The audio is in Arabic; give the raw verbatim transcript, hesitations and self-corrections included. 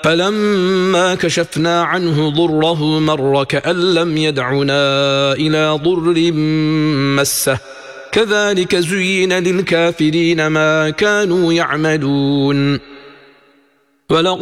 فلما كشفنا عنه ضره مر كأن لم يدعنا إلى ضر مسه كذلك زين للكافرين ما كانوا يعملون.